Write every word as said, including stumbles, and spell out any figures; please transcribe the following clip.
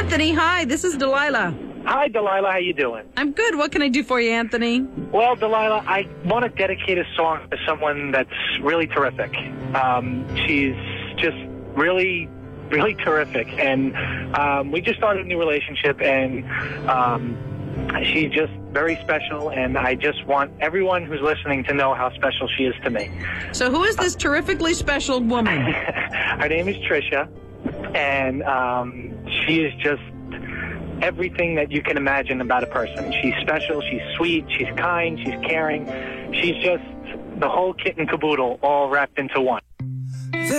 Anthony, hi. This is Delilah. Hi, Delilah. How you doing? I'm good. What can I do for you, Anthony? Well, Delilah, I want to dedicate a song to someone that's really terrific. Um, she's just really, really terrific. And um, we just started a new relationship, and um, she's just very special. And I just want everyone who's listening to know how special she is to me. So who is this terrifically special woman? Her name is Trisha, and um, she is just everything that you can imagine about a person. She's special, she's sweet, she's kind, she's caring. She's just the whole kit and caboodle all wrapped into one.